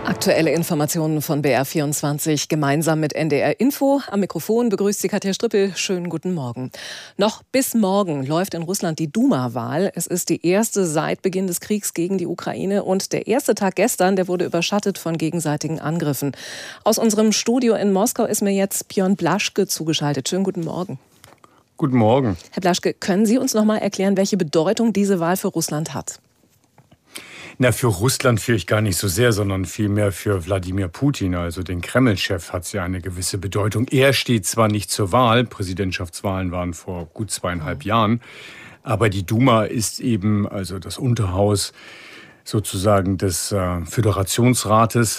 Aktuelle Informationen von BR24 gemeinsam mit NDR Info. Am Mikrofon begrüßt Sie Katja Strippel. Schönen guten Morgen. Noch bis morgen läuft in Russland die Duma-Wahl. Es ist die erste seit Beginn des Kriegs gegen die Ukraine. Und der erste Tag gestern, der wurde überschattet von gegenseitigen Angriffen. Aus unserem Studio in Moskau ist mir jetzt Björn Blaschke zugeschaltet. Schönen guten Morgen. Guten Morgen. Herr Blaschke, können Sie uns noch mal erklären, welche Bedeutung diese Wahl für Russland hat? Na, für Russland vielleicht gar nicht so sehr, sondern vielmehr für Wladimir Putin, also den Kreml-Chef, hat sie eine gewisse Bedeutung. Er steht zwar nicht zur Wahl, Präsidentschaftswahlen waren vor gut 2,5 Jahren, aber die Duma ist eben, also das Unterhaus sozusagen des Föderationsrates,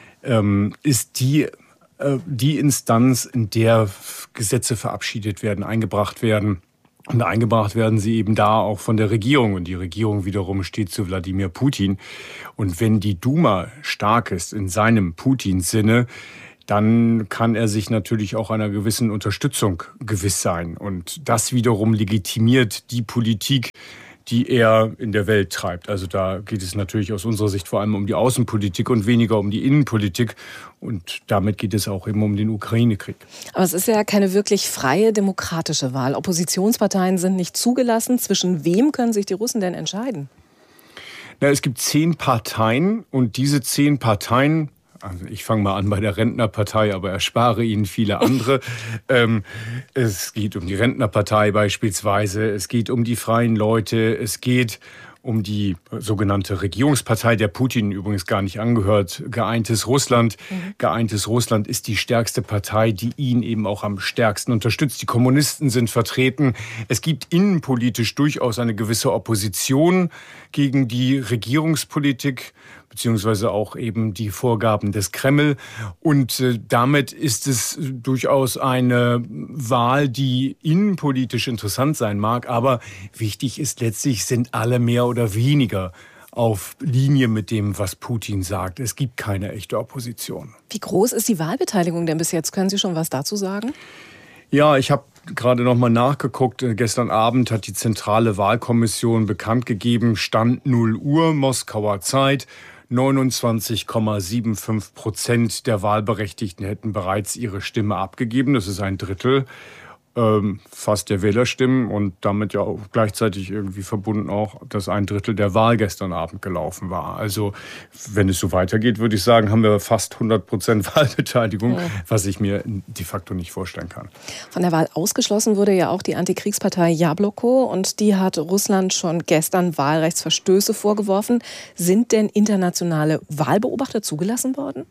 ist die Instanz, in der Gesetze verabschiedet werden, eingebracht werden. Und eingebracht werden sie eben da auch von der Regierung. Und die Regierung wiederum steht zu Wladimir Putin. Und wenn die Duma stark ist in seinem Putin-Sinne, dann kann er sich natürlich auch einer gewissen Unterstützung gewiss sein. Und das wiederum legitimiert die Politik, die er in der Welt treibt. Also da geht es natürlich aus unserer Sicht vor allem um die Außenpolitik und weniger um die Innenpolitik. Und damit geht es auch eben um den Ukraine-Krieg. Aber es ist ja keine wirklich freie, demokratische Wahl. Oppositionsparteien sind nicht zugelassen. Zwischen wem können sich die Russen denn entscheiden? Na, es gibt 10 Parteien und diese 10 Parteien, also ich fange mal an bei der Rentnerpartei, aber erspare Ihnen viele andere. Es geht um die Rentnerpartei beispielsweise, es geht um die Freien Leute, es geht um die sogenannte Regierungspartei, der Putin übrigens gar nicht angehört, Geeintes Russland. Geeintes Russland ist die stärkste Partei, die ihn eben auch am stärksten unterstützt. Die Kommunisten sind vertreten. Es gibt innenpolitisch durchaus eine gewisse Opposition gegen die Regierungspolitik, beziehungsweise auch eben die Vorgaben des Kreml. Und damit ist es durchaus eine Wahl, die innenpolitisch interessant sein mag. Aber wichtig ist letztlich, sind alle mehr oder weniger auf Linie mit dem, was Putin sagt. Es gibt keine echte Opposition. Wie groß ist die Wahlbeteiligung denn bis jetzt? Können Sie schon was dazu sagen? Ja, ich habe gerade noch mal nachgeguckt. Gestern Abend hat die Zentrale Wahlkommission bekannt gegeben, Stand 0 Uhr Moskauer Zeit. 29,75% der Wahlberechtigten hätten bereits ihre Stimme abgegeben. Das ist ein Drittel fast der Wählerstimmen und damit ja auch gleichzeitig irgendwie verbunden auch, dass ein Drittel der Wahl gestern Abend gelaufen war. Also wenn es so weitergeht, würde ich sagen, haben wir fast 100% Wahlbeteiligung, was ich mir de facto nicht vorstellen kann. Von der Wahl ausgeschlossen wurde ja auch die Antikriegspartei Jabloko und die hat Russland schon gestern Wahlrechtsverstöße vorgeworfen. Sind denn internationale Wahlbeobachter zugelassen worden?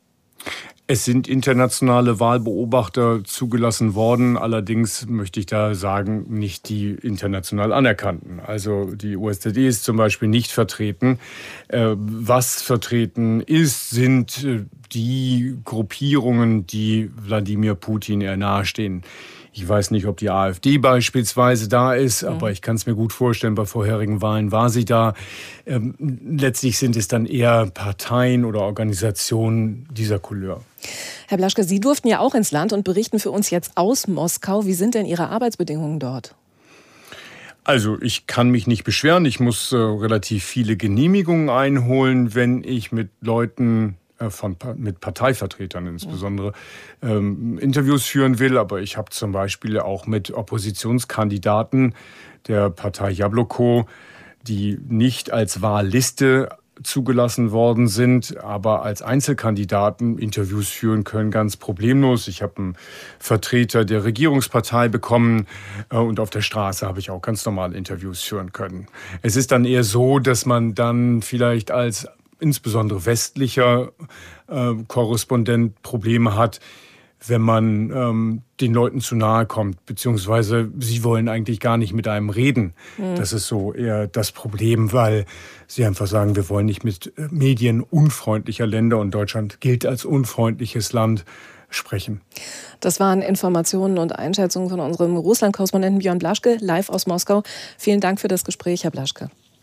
Es sind internationale Wahlbeobachter zugelassen worden, allerdings möchte ich da sagen, nicht die international anerkannten. Also die OSZE ist zum Beispiel nicht vertreten. Was vertreten ist, sind die Gruppierungen, die Wladimir Putin eher nahestehen. Ich weiß nicht, ob die AfD beispielsweise da ist, aber ich kann es mir gut vorstellen, bei vorherigen Wahlen war sie da. Letztlich sind es dann eher Parteien oder Organisationen dieser Couleur. Herr Blaschke, Sie durften ja auch ins Land und berichten für uns jetzt aus Moskau. Wie sind denn Ihre Arbeitsbedingungen dort? Also ich kann mich nicht beschweren. Ich muss relativ viele Genehmigungen einholen, wenn ich mit Leuten mit Parteivertretern insbesondere Interviews führen will. Aber ich habe zum Beispiel auch mit Oppositionskandidaten der Partei Jabloko, die nicht als Wahlliste zugelassen worden sind, aber als Einzelkandidaten Interviews führen können, ganz problemlos. Ich habe einen Vertreter der Regierungspartei bekommen und auf der Straße habe ich auch ganz normal Interviews führen können. Es ist dann eher so, dass man dann vielleicht als insbesondere westlicher Korrespondent Probleme hat, wenn man den Leuten zu nahe kommt, beziehungsweise sie wollen eigentlich gar nicht mit einem reden. Das ist so eher das Problem, weil sie einfach sagen, wir wollen nicht mit Medien unfreundlicher Länder, und Deutschland gilt als unfreundliches Land, sprechen. Das waren Informationen und Einschätzungen von unserem Russland-Korrespondenten Björn Blaschke, live aus Moskau. Vielen Dank für das Gespräch, Herr Blaschke.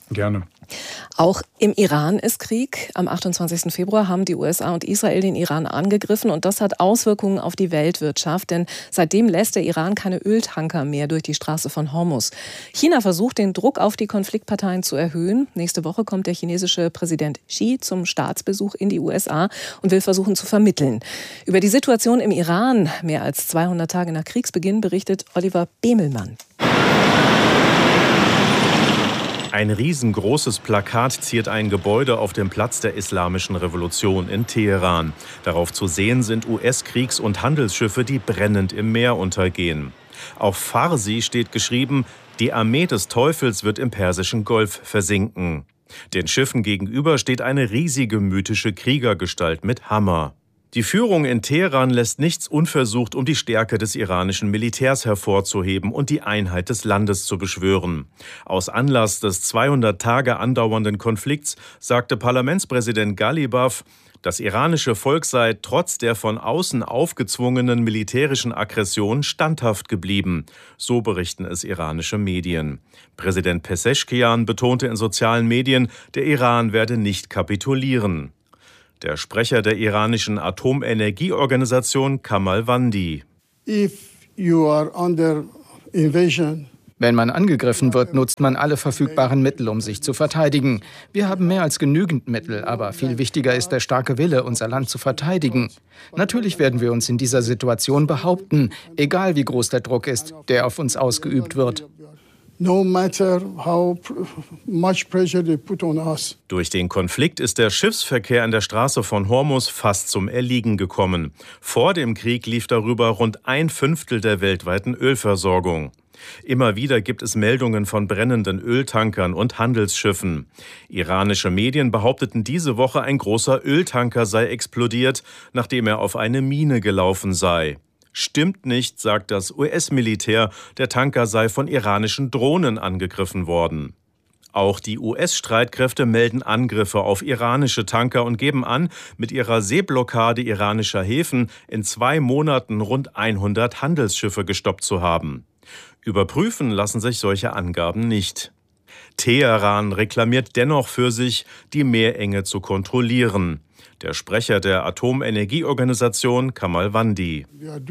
Gerne. Auch im Iran ist Krieg. Am 28. Februar haben die USA und Israel den Iran angegriffen und das hat Auswirkungen auf die Weltwirtschaft, denn seitdem lässt der Iran keine Öltanker mehr durch die Straße von Hormuz. China versucht, den Druck auf die Konfliktparteien zu erhöhen. Nächste Woche kommt der chinesische Präsident Xi zum Staatsbesuch in die USA und will versuchen zu vermitteln. Über die Situation im Iran, mehr als 200 Tage nach Kriegsbeginn, berichtet Oliver Bemelmann. Ein riesengroßes Plakat ziert ein Gebäude auf dem Platz der Islamischen Revolution in Teheran. Darauf zu sehen sind US-Kriegs- und Handelsschiffe, die brennend im Meer untergehen. Auf Farsi steht geschrieben: Die Armee des Teufels wird im Persischen Golf versinken. Den Schiffen gegenüber steht eine riesige mythische Kriegergestalt mit Hammer. Die Führung in Teheran lässt nichts unversucht, um die Stärke des iranischen Militärs hervorzuheben und die Einheit des Landes zu beschwören. Aus Anlass des 200 Tage andauernden Konflikts sagte Parlamentspräsident Ghalibaf, das iranische Volk sei trotz der von außen aufgezwungenen militärischen Aggression standhaft geblieben. So berichten es iranische Medien. Präsident Pezeshkian betonte in sozialen Medien, der Iran werde nicht kapitulieren. Der Sprecher der iranischen Atomenergieorganisation Kamal Wandi. Wenn man angegriffen wird, nutzt man alle verfügbaren Mittel, um sich zu verteidigen. Wir haben mehr als genügend Mittel, aber viel wichtiger ist der starke Wille, unser Land zu verteidigen. Natürlich werden wir uns in dieser Situation behaupten, egal wie groß der Druck ist, der auf uns ausgeübt wird. No matter how much pressure they put on us. Durch den Konflikt ist der Schiffsverkehr an der Straße von Hormuz fast zum Erliegen gekommen. Vor dem Krieg lief darüber rund 1/5 der weltweiten Ölversorgung. Immer wieder gibt es Meldungen von brennenden Öltankern und Handelsschiffen. Iranische Medien behaupteten diese Woche, ein großer Öltanker sei explodiert, nachdem er auf eine Mine gelaufen sei. Stimmt nicht, sagt das US-Militär, der Tanker sei von iranischen Drohnen angegriffen worden. Auch die US-Streitkräfte melden Angriffe auf iranische Tanker und geben an, mit ihrer Seeblockade iranischer Häfen in 2 Monaten rund 100 Handelsschiffe gestoppt zu haben. Überprüfen lassen sich solche Angaben nicht. Teheran reklamiert dennoch für sich, die Meerenge zu kontrollieren. Der Sprecher der Atomenergieorganisation Kamal Wandi.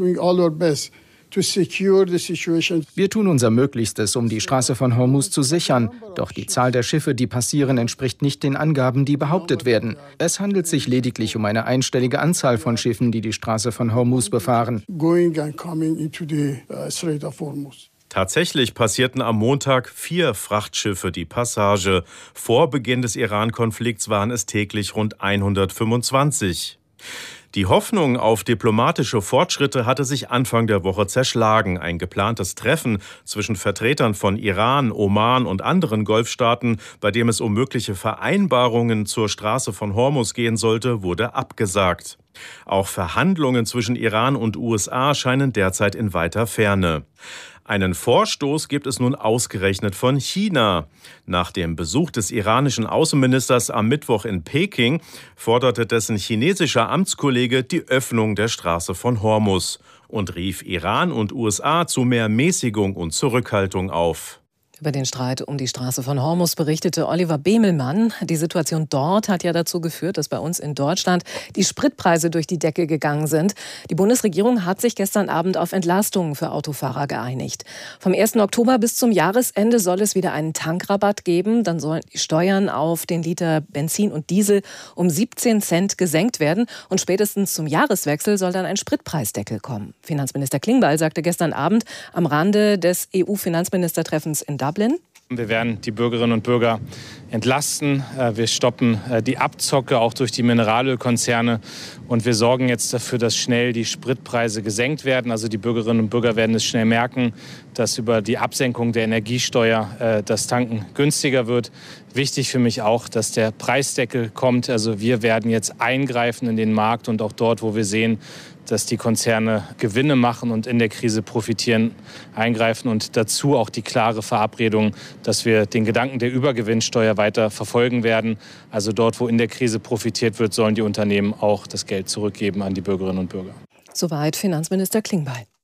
Wir tun unser Möglichstes, um die Straße von Hormuz zu sichern. Doch die Zahl der Schiffe, die passieren, entspricht nicht den Angaben, die behauptet werden. Es handelt sich lediglich um eine einstellige Anzahl von Schiffen, die die Straße von Hormuz befahren. Tatsächlich passierten am Montag 4 Frachtschiffe die Passage. Vor Beginn des Iran-Konflikts waren es täglich rund 125. Die Hoffnung auf diplomatische Fortschritte hatte sich Anfang der Woche zerschlagen. Ein geplantes Treffen zwischen Vertretern von Iran, Oman und anderen Golfstaaten, bei dem es um mögliche Vereinbarungen zur Straße von Hormuz gehen sollte, wurde abgesagt. Auch Verhandlungen zwischen Iran und USA scheinen derzeit in weiter Ferne. Einen Vorstoß gibt es nun ausgerechnet von China. Nach dem Besuch des iranischen Außenministers am Mittwoch in Peking forderte dessen chinesischer Amtskollege die Öffnung der Straße von Hormuz und rief Iran und USA zu mehr Mäßigung und Zurückhaltung auf. Über den Streit um die Straße von Hormuz berichtete Oliver Bemelmann. Die Situation dort hat ja dazu geführt, dass bei uns in Deutschland die Spritpreise durch die Decke gegangen sind. Die Bundesregierung hat sich gestern Abend auf Entlastungen für Autofahrer geeinigt. Vom 1. Oktober bis zum Jahresende soll es wieder einen Tankrabatt geben. Dann sollen die Steuern auf den Liter Benzin und Diesel um 17 Cent gesenkt werden. Und spätestens zum Jahreswechsel soll dann ein Spritpreisdeckel kommen. Finanzminister Klingbeil sagte gestern Abend am Rande des EU-Finanzministertreffens in Dublin: Wir werden die Bürgerinnen und Bürger entlasten. Wir stoppen die Abzocke auch durch die Mineralölkonzerne. Und wir sorgen jetzt dafür, dass schnell die Spritpreise gesenkt werden. Also die Bürgerinnen und Bürger werden es schnell merken, dass über die Absenkung der Energiesteuer das Tanken günstiger wird. Wichtig für mich auch, dass der Preisdeckel kommt. Also wir werden jetzt eingreifen in den Markt und auch dort, wo wir sehen, dass die Konzerne Gewinne machen und in der Krise profitieren, eingreifen und dazu auch die klare Verabredung, dass wir den Gedanken der Übergewinnsteuer weiter verfolgen werden. Also dort, wo in der Krise profitiert wird, sollen die Unternehmen auch das Geld zurückgeben an die Bürgerinnen und Bürger. Soweit Finanzminister Klingbeil.